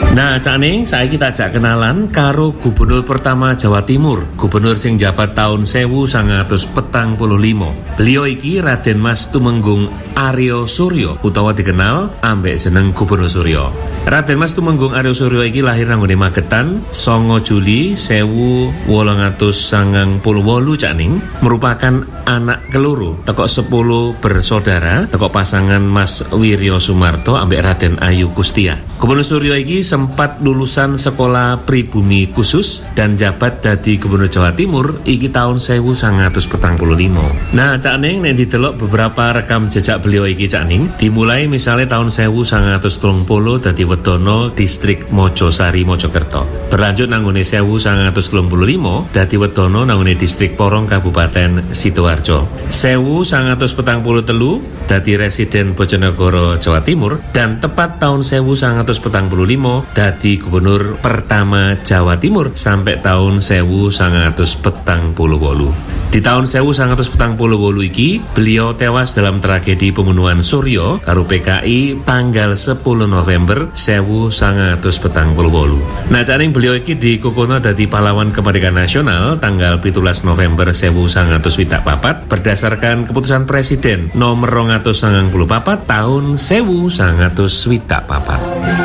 Nah, Cak Ning, saya kita ajak kenalan karo Gubernur pertama Jawa Timur, Gubernur sing jabat tahun 1945. Beliau iki Raden Mas Tumenggung Aryo Suryo utawa dikenal ambek jeneng Gubernur Suryo. Raden Mas Tumenggung Aryo Suryo iki lahir nang nggone Magetan 9 Juli 1898 Cak Ning, merupakan anak keloro teko 10 bersaudara teko pasangan Mas Wiryo Sumarto ambek Raden Ayu Kustia. Gubernur Suryo iki sempat lulusan sekolah pribumi khusus dan jabat dadi Gubernur Jawa Timur iki tahun 1945. Nah, Cak Ning nek didelok beberapa rekam jejak beliau iki Cak Ning, dimulai misalnya tahun 1930 dadi Wedono distrik Mojosari Mojokerto. Berlanjut nanggone 1935 dadi Wedono nanggone distrik Porong Kabupaten Sidoarjo. 1943 dadi residen Bojonegoro Jawa Timur dan tepat tahun 1945 dadi Gubernur pertama Jawa Timur sampai tahun 1948. Di tahun 1948 iki beliau tewas dalam tragedi pembunuhan Suryo karo PKI tanggal 10 November 1948. Nah, Cak Ning beliau iki dikukuhna dadi pahlawan kemerdekaan nasional tanggal 17 November 1954 berdasarkan keputusan Presiden nomor 294 tahun 1954.